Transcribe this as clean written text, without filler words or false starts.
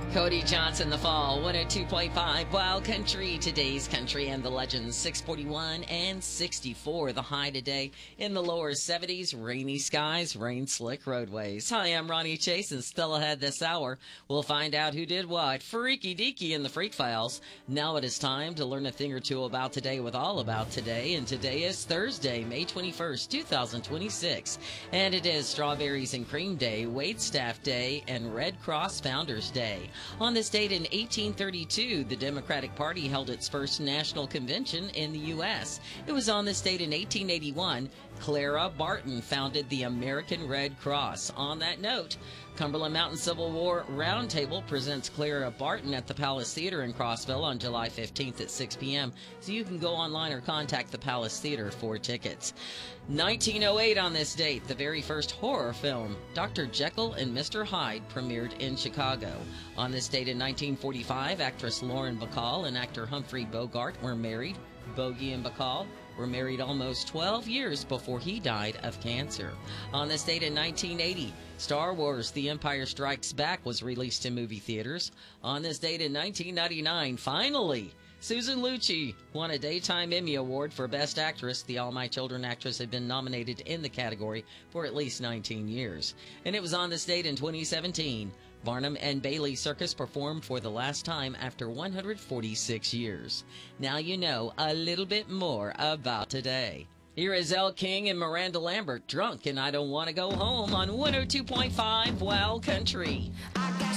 Cody Johnson, The Fall, 102.5 Wild Country, today's country and the legends, 641 and 64. The high today in the lower 70s, rainy skies, rain slick roadways. Hi, I'm Ronnie Chase, and still ahead this hour, we'll find out who did what. Freaky deaky in the Freak Files. Now it is time to learn a thing or two about today with All About Today, and today is Thursday, May 21st, 2026. And it is Strawberries and Cream Day, Waitstaff Day, and Red Cross Founders Day. On this date in 1832, the Democratic Party held its first national convention in the U.S. It was on this date in 1881, Clara Barton founded the American Red Cross. On that note, Cumberland Mountain Civil War Roundtable presents Clara Barton at the Palace Theater in Crossville on July 15th at 6 p.m. So you can go online or contact the Palace Theater for tickets. 1908 on this date, the very first horror film, Dr. Jekyll and Mr. Hyde, premiered in Chicago. On this date in 1945, actress Lauren Bacall and actor Humphrey Bogart were married. Bogey and Bacall were married almost 12 years before he died of cancer. On this date in 1980, Star Wars The Empire Strikes Back was released in movie theaters. On this date in 1999, finally, Susan Lucci won a Daytime Emmy Award for Best Actress. The All My Children actress had been nominated in the category for at least 19 years. And it was on this date in 2017, Barnum and Bailey Circus performed for the last time after 146 years. Now you know a little bit more about today. Here is Elle King and Miranda Lambert, Drunk and I Don't Want to Go Home on 102.5 Wild Country.